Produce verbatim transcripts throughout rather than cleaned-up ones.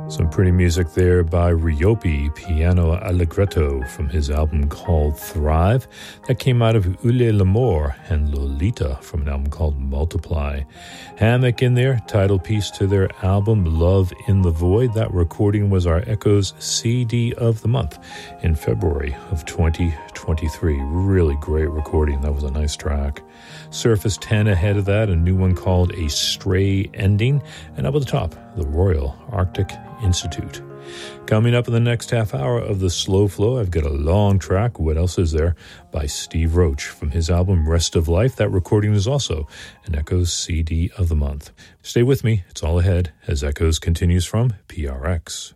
Some pretty music there by Ryopi, Piano Allegretto, from his album called Thrive. That came out of Ule L'Amour, and Lolita from an album called Multiply. Hammock in there, title piece to their album Love in the Void. That recording was our Echoes C D of the month in February of twenty twenty-three. Really great recording. That was a nice track. Surface ten ahead of that, a new one called A Stray Ending. And up at the top, the Royal Arctic Institute. Coming up in the next half hour of the Slow Flow, I've got a long track, What Else Is There, by Steve Roach from his album Rest of Life. That recording is also an Echoes C D of the month. Stay with me, it's all ahead as Echoes continues from P R X.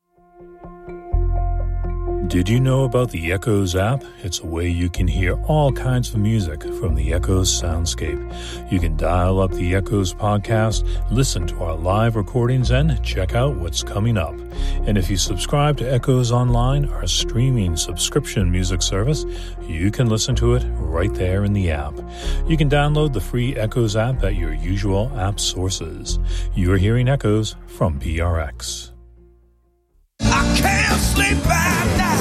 Did you know about the Echoes app? It's a way you can hear all kinds of music from the Echoes soundscape. You can dial up the Echoes podcast, listen to our live recordings, and check out what's coming up. And if you subscribe to Echoes Online, our streaming subscription music service, you can listen to it right there in the app. You can download the free Echoes app at your usual app sources. You're hearing Echoes from P R X. I can't sleep at night.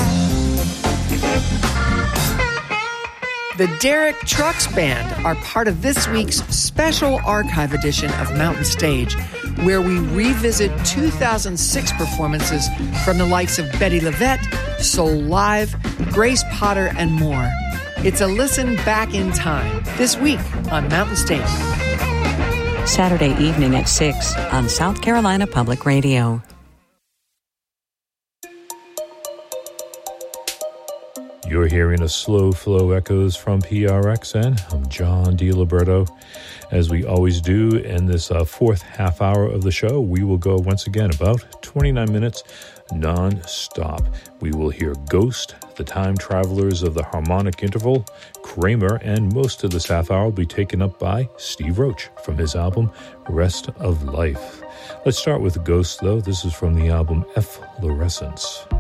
The Derek Trucks Band are part of this week's special archive edition of Mountain Stage, where we revisit two thousand six performances from the likes of Betty LaVette, Soul Live, Grace Potter, and more. It's a listen back in time this week on Mountain Stage. Saturday evening at six on South Carolina Public Radio. You're hearing a Slow Flow Echoes from P R X N. I'm John DiLiberto. As we always do in this uh, fourth half hour of the show, we will go once again about twenty-nine minutes non-stop. We will hear Ghost, The Time Travelers of the Harmonic Interval, Kramer, and most of this half hour will be taken up by Steve Roach from his album Rest of Life. Let's start with Ghost, though. This is from the album Efflorescence.